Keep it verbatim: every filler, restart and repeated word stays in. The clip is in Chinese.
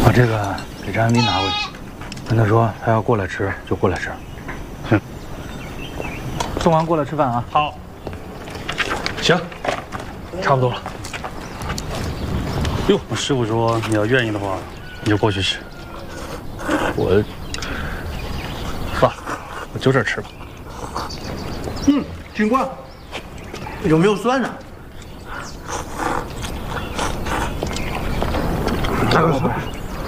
把这个给张彦斌拿过去，跟他说他要过来吃就过来吃。 行， 送完过来吃饭啊。 好。行，差不多了。哟，我师傅说你要愿意的话，你就过去吃。我，算了，我就这儿吃吧。 嗯，警官，有没有酸呢？ 大哥，